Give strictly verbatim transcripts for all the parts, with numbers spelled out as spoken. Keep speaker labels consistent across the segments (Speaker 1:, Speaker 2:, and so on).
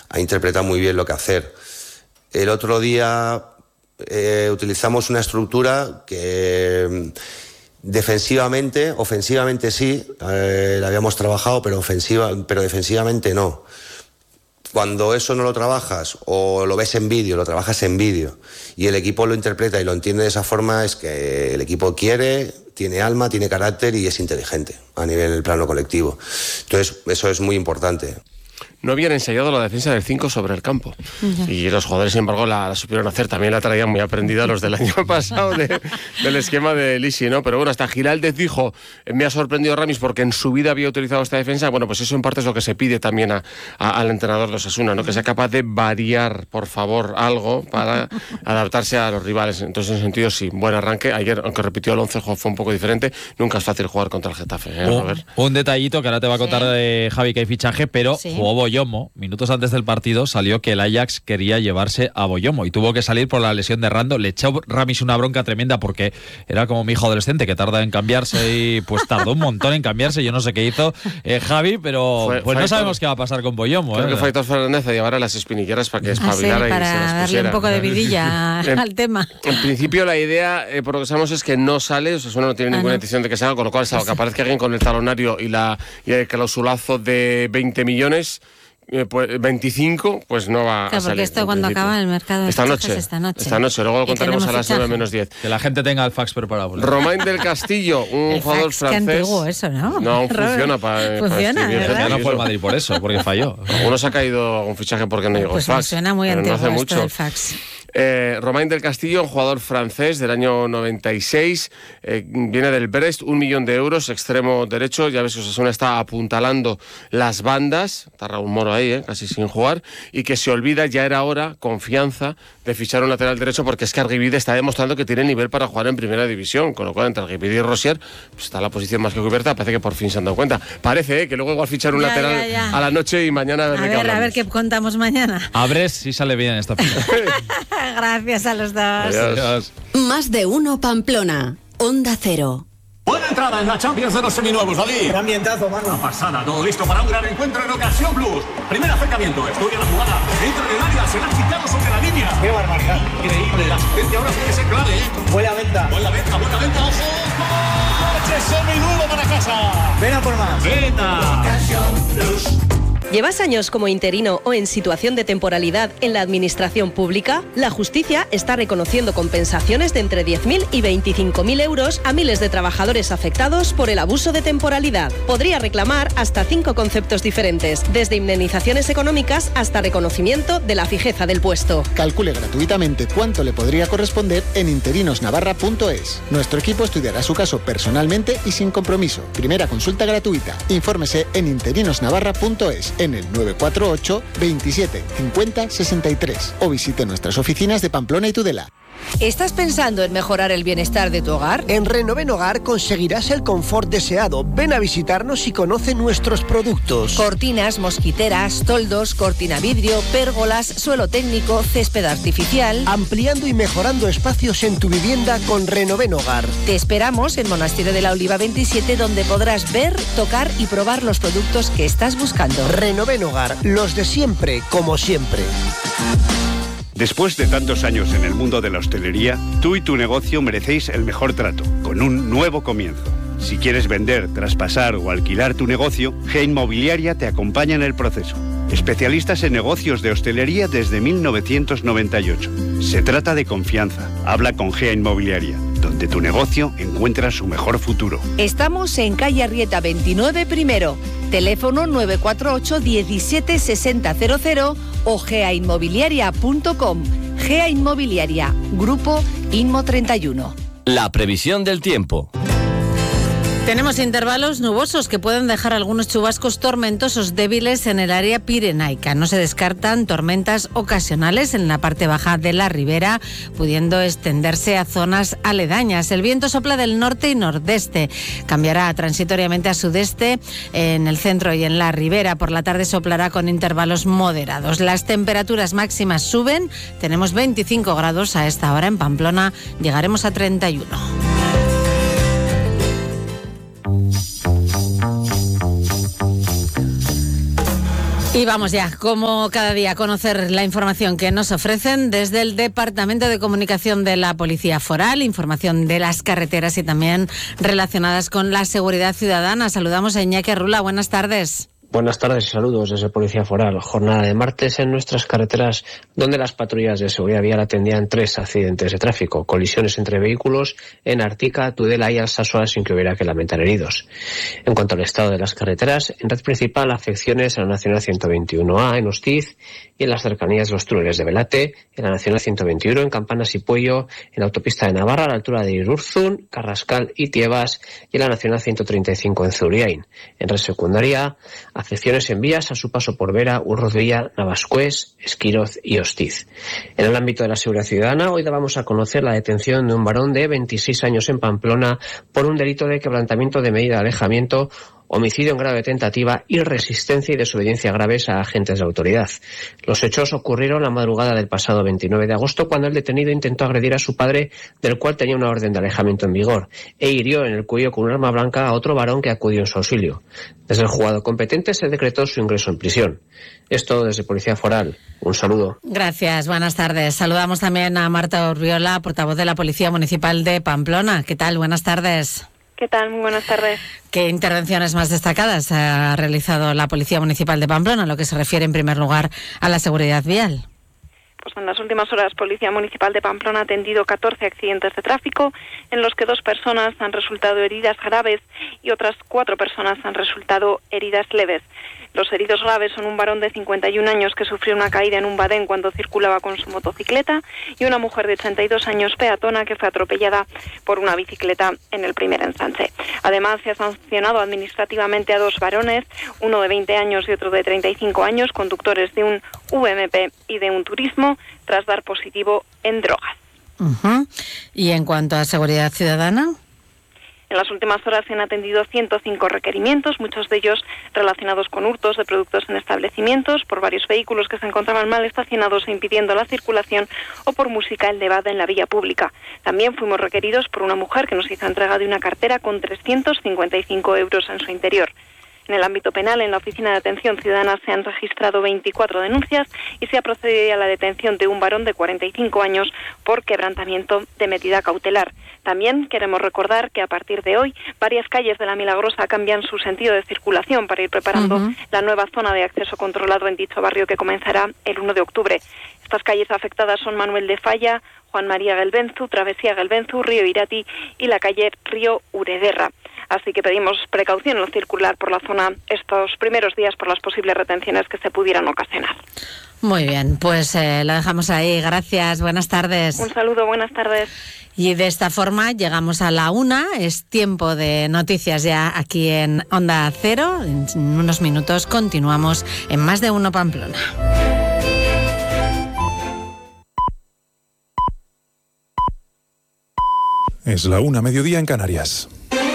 Speaker 1: ha interpretado muy bien lo que hacer. El otro día eh, utilizamos una estructura que defensivamente, ofensivamente sí, eh, la habíamos trabajado, pero, ofensiva, pero defensivamente no. Cuando eso no lo trabajas o lo ves en vídeo, lo trabajas en vídeo y el equipo lo interpreta y lo entiende de esa forma, es que el equipo quiere, tiene alma, tiene carácter y es inteligente a nivel del plano colectivo. Entonces, eso es muy importante.
Speaker 2: No habían ensayado la defensa del cinco sobre el campo. Uh-huh. Y los jugadores, sin embargo, la, la supieron hacer. También la traían muy aprendida los del año pasado de, del esquema de Lisi, ¿no? Pero bueno, hasta Giraldez dijo, me ha sorprendido Ramis porque en su vida había utilizado esta defensa. Bueno, pues eso en parte es lo que se pide también a, a, al entrenador de Osasuna, ¿no? Que sea capaz de variar, por favor, algo para adaptarse a los rivales. Entonces, en ese sentido, sí, buen arranque. Ayer, aunque repitió el once, fue un poco diferente. Nunca es fácil jugar contra el Getafe, ¿eh, Robert?
Speaker 3: Un, un detallito que ahora te va a contar sí. de Javi que hay fichaje, pero sí. jugó Boyomo. Minutos antes del partido salió que el Ajax quería llevarse a Boyomo y tuvo que salir por la lesión de Rando. Le echó Ramis una bronca tremenda porque era como mi hijo adolescente que tarda en cambiarse y pues tardó un montón en cambiarse. Yo no sé qué hizo eh, Javi, pero fue, pues fue no sabemos qué va a pasar con Boyomo.
Speaker 2: Creo
Speaker 3: eh.
Speaker 2: que fue Aitor Fernández a llevar a las espinilleras para que espabilara
Speaker 4: ah, sí, para
Speaker 2: y se las
Speaker 4: darle
Speaker 2: pusiera.
Speaker 4: un poco de vidilla
Speaker 2: en,
Speaker 4: al tema.
Speaker 2: En principio la idea, eh, por lo que sabemos, es que no sale, o sea, eso no tiene ninguna ah, no. intención de que salga, con lo cual, salvo que aparezca alguien con el talonario y, la, y el clausulazo de veinte millones... Eh, pues veinticinco, pues no va
Speaker 4: claro,
Speaker 2: a salir.
Speaker 4: Porque esto cuando
Speaker 2: principio.
Speaker 4: acaba el mercado de
Speaker 2: esta noche,
Speaker 4: esta noche.
Speaker 2: Esta noche, luego lo contaremos a las nueve menos diez.
Speaker 3: Que la gente tenga el fax preparado.
Speaker 2: Romain del Castillo, un
Speaker 4: el
Speaker 2: jugador
Speaker 4: fax,
Speaker 2: francés.
Speaker 4: Qué antiguo eso, ¿no?
Speaker 2: No, funciona para
Speaker 4: Funciona,
Speaker 3: Ya no fue el Madrid por eso, porque falló.
Speaker 2: Algunos ha caído un fichaje porque no llegó
Speaker 4: pues
Speaker 2: el fax.
Speaker 4: Pues suena muy antiguo
Speaker 2: no hace
Speaker 4: esto
Speaker 2: mucho.
Speaker 4: del fax.
Speaker 2: Eh, Romain del Castillo, un jugador francés del año noventa y seis, eh, viene del Brest, un millón de euros, extremo derecho. Ya ves que Osasuna está apuntalando las bandas, está Raúl Moro ahí, eh, casi sin jugar, y que se olvida, ya era hora, confianza, de fichar un lateral derecho, porque es que Arguibide está demostrando que tiene nivel para jugar en primera división, con lo cual entre Arguibide y Rosier pues está la posición más que cubierta. Parece que por fin se han dado cuenta. Parece eh, que luego igual fichar un
Speaker 4: ya,
Speaker 2: lateral
Speaker 4: ya, ya.
Speaker 2: a la noche y mañana a ver,
Speaker 4: a
Speaker 2: de qué
Speaker 4: ver,
Speaker 2: hablamos.
Speaker 4: A ver qué contamos mañana.
Speaker 3: A ver si sale bien esta final.
Speaker 4: Gracias a los dos.
Speaker 2: Adiós. Adiós.
Speaker 5: Más de uno Pamplona, Onda Cero.
Speaker 6: Buena entrada en la Champions de los seminuevos, David.
Speaker 7: Gran ambientazo, mano.
Speaker 6: Una pasada, todo listo para un gran encuentro en Ocasión Plus. Primer acercamiento, estudia la jugada. Entra en el área, se la ha quitado sobre la línea.
Speaker 7: Qué barbaridad.
Speaker 6: Increíble, la asistencia ahora tiene que ser clave, ¿eh?
Speaker 7: Buena venta.
Speaker 6: Buena venta, buena venta, ojo. ¡Coche seminuevo para casa!
Speaker 7: Ven a por más.
Speaker 6: Venta.
Speaker 7: Ocasión Plus.
Speaker 8: ¿Llevas años como interino o en situación de temporalidad en la administración pública? La justicia está reconociendo compensaciones de entre diez mil y veinticinco mil euros a miles de trabajadores afectados por el abuso de temporalidad. Podría reclamar hasta cinco conceptos diferentes, desde indemnizaciones económicas hasta reconocimiento de la fijeza del puesto.
Speaker 9: Calcule gratuitamente cuánto le podría corresponder en interinos navarra punto es. Nuestro equipo estudiará su caso personalmente y sin compromiso. Primera consulta gratuita. Infórmese en interinos navarra punto es. En el nueve cuatro ocho, veintisiete, cincuenta, sesenta y tres o visite nuestras oficinas de Pamplona y Tudela.
Speaker 10: ¿Estás pensando en mejorar el bienestar de tu hogar?
Speaker 11: En Renoven Hogar conseguirás el confort deseado. Ven a visitarnos y conoce nuestros productos.
Speaker 10: Cortinas, mosquiteras, toldos, cortina vidrio, pérgolas, suelo técnico, césped artificial.
Speaker 11: Ampliando y mejorando espacios en tu vivienda con Renoven Hogar.
Speaker 10: Te esperamos en Monasterio de la Oliva veintisiete, donde podrás ver, tocar y probar los productos que estás buscando.
Speaker 11: Renoven Hogar, los de siempre, como siempre.
Speaker 12: Después de tantos años en el mundo de la hostelería, tú y tu negocio merecéis el mejor trato, con un nuevo comienzo. Si quieres vender, traspasar o alquilar tu negocio, G Inmobiliaria te acompaña en el proceso. Especialistas en negocios de hostelería desde mil novecientos noventa y ocho. Se trata de confianza. Habla con G Inmobiliaria, donde tu negocio encuentra su mejor futuro.
Speaker 10: Estamos en calle Arrieta veintinueve primero. Teléfono nueve cuatro ocho, diecisiete, sesenta cero cero o gea inmobiliaria punto com. Gea Inmobiliaria, Grupo Inmo treinta y uno.
Speaker 13: La previsión del tiempo.
Speaker 4: Tenemos intervalos nubosos que pueden dejar algunos chubascos tormentosos débiles en el área pirenaica. No se descartan tormentas ocasionales en la parte baja de la ribera, pudiendo extenderse a zonas aledañas. El viento sopla del norte y nordeste. Cambiará transitoriamente a sudeste en el centro y en la ribera. Por la tarde soplará con intervalos moderados. Las temperaturas máximas suben. Tenemos veinticinco grados a esta hora en Pamplona. Llegaremos a treinta y uno. Y vamos ya, como cada día, a conocer la información que nos ofrecen desde el Departamento de Comunicación de la Policía Foral, información de las carreteras y también relacionadas con la seguridad ciudadana. Saludamos a Iñaki Arrula, buenas tardes.
Speaker 14: Buenas tardes y saludos desde Policía Foral. Jornada de martes en nuestras carreteras, donde las patrullas de seguridad vial atendían tres accidentes de tráfico, colisiones entre vehículos en Artica, Tudela y Alsasua, sin que hubiera que lamentar heridos. En cuanto al estado de las carreteras, en red principal, afecciones en la Nacional ciento veintiuno A en Hostiz y en las cercanías de los túneles de Velate, en la Nacional ciento veintiuno en Campanas y Puello, en la autopista de Navarra a la altura de Irurzun, Carrascal y Tiebas y en la Nacional ciento treinta y cinco en Zuriain. En red secundaria, afecciones en vías a su paso por Vera, Urrozvilla, Navascués, Esquiroz y Hostiz. En el ámbito de la seguridad ciudadana, hoy vamos a conocer la detención de un varón de veintiséis años en Pamplona por un delito de quebrantamiento de medida de alejamiento, homicidio en grado de tentativa y resistencia y desobediencia graves a agentes de autoridad. Los hechos ocurrieron la madrugada del pasado veintinueve de agosto, cuando el detenido intentó agredir a su padre, del cual tenía una orden de alejamiento en vigor, e hirió en el cuello con un arma blanca a otro varón que acudió en su auxilio. Desde el juzgado competente se decretó su ingreso en prisión. Esto desde Policía Foral. Un saludo.
Speaker 4: Gracias, buenas tardes. Saludamos también a Marta Urbiola, portavoz de la Policía Municipal de Pamplona. ¿Qué tal? Buenas tardes.
Speaker 15: ¿Qué tal? Muy buenas tardes.
Speaker 4: ¿Qué intervenciones más destacadas ha realizado la Policía Municipal de Pamplona, en lo que se refiere en primer lugar a la seguridad vial?
Speaker 15: Pues en las últimas horas, Policía Municipal de Pamplona ha atendido catorce accidentes de tráfico, en los que dos personas han resultado heridas graves y otras cuatro personas han resultado heridas leves. Los heridos graves son un varón de cincuenta y un años que sufrió una caída en un badén cuando circulaba con su motocicleta y una mujer de ochenta y dos años peatona que fue atropellada por una bicicleta en el primer ensanche. Además, se ha sancionado administrativamente a dos varones, uno de veinte años y otro de treinta y cinco años, conductores de un V M P y de un turismo, tras dar positivo en drogas.
Speaker 4: Uh-huh. Y en cuanto a seguridad ciudadana,
Speaker 15: en las últimas horas se han atendido ciento cinco requerimientos, muchos de ellos relacionados con hurtos de productos en establecimientos, por varios vehículos que se encontraban mal estacionados e impidiendo la circulación, o por música elevada en la vía pública. También fuimos requeridos por una mujer que nos hizo entrega de una cartera con trescientos cincuenta y cinco euros en su interior. En el ámbito penal, en la Oficina de Atención Ciudadana se han registrado veinticuatro denuncias y se ha procedido a la detención de un varón de cuarenta y cinco años por quebrantamiento de medida cautelar. También queremos recordar que a partir de hoy varias calles de La Milagrosa cambian su sentido de circulación para ir preparando uh-huh. la nueva zona de acceso controlado en dicho barrio, que comenzará el uno de octubre. Estas calles afectadas son Manuel de Falla, Juan María Gelbenzu, Travesía Gelbenzu, Río Irati y la calle Río Urederra. Así que pedimos precaución al circular por la zona estos primeros días por las posibles retenciones que se pudieran ocasionar.
Speaker 4: Muy bien, pues eh, la dejamos ahí. Gracias, buenas tardes.
Speaker 15: Un saludo, buenas tardes.
Speaker 4: Y de esta forma llegamos a la una. Es tiempo de noticias ya aquí en Onda Cero. En unos minutos continuamos en Más de Uno Pamplona.
Speaker 16: Es la una, mediodía en Canarias.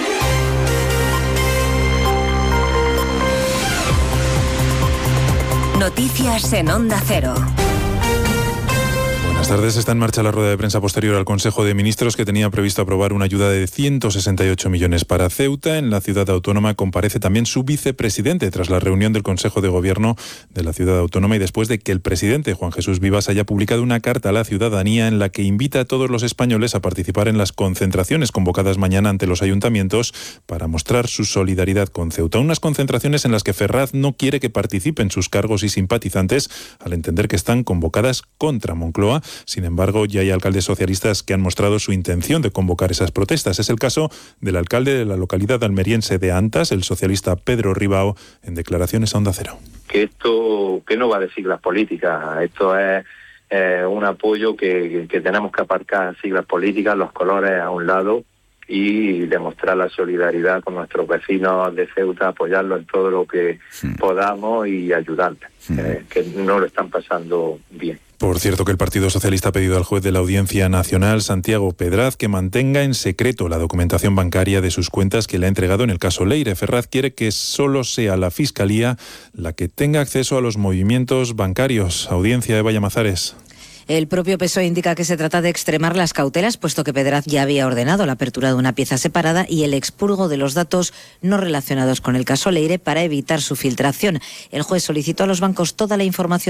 Speaker 5: Noticias en Onda Cero.
Speaker 16: Buenas tardes. Está en marcha la rueda de prensa posterior al Consejo de Ministros, que tenía previsto aprobar una ayuda de ciento sesenta y ocho millones para Ceuta. En la ciudad autónoma comparece también su vicepresidente tras la reunión del Consejo de Gobierno de la ciudad autónoma y después de que el presidente Juan Jesús Vivas haya publicado una carta a la ciudadanía en la que invita a todos los españoles a participar en las concentraciones convocadas mañana ante los ayuntamientos para mostrar su solidaridad con Ceuta. Unas concentraciones en las que Ferraz no quiere que participen sus cargos y simpatizantes, al entender que están convocadas contra Moncloa. Sin embargo, ya hay alcaldes socialistas que han mostrado su intención de convocar esas protestas. Es el caso del alcalde de la localidad almeriense de Antas, el socialista Pedro Ribao, en declaraciones a Onda Cero.
Speaker 17: Que esto que no va de siglas políticas, esto es eh, un apoyo que, que tenemos que aparcar siglas políticas, los colores a un lado, y demostrar la solidaridad con nuestros vecinos de Ceuta, apoyarlos en todo lo que sí. podamos y ayudarles, sí. eh, que no lo están pasando bien.
Speaker 16: Por cierto, que el Partido Socialista ha pedido al juez de la Audiencia Nacional, Santiago Pedraz, que mantenga en secreto la documentación bancaria de sus cuentas que le ha entregado en el caso Leire. Ferraz quiere que solo sea la Fiscalía la que tenga acceso a los movimientos bancarios. Audiencia, Eva Llamazares.
Speaker 18: El propio P S O E indica que se trata de extremar las cautelas, puesto que Pedraz ya había ordenado la apertura de una pieza separada y el expurgo de los datos no relacionados con el caso Leire para evitar su filtración. El juez solicitó a los bancos toda la información